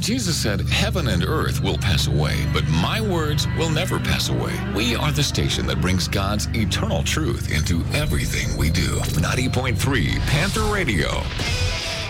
Jesus said, heaven and earth will pass away, but my words will never pass away. We are the station that brings God's eternal truth into everything we do. 90.3 Panther Radio.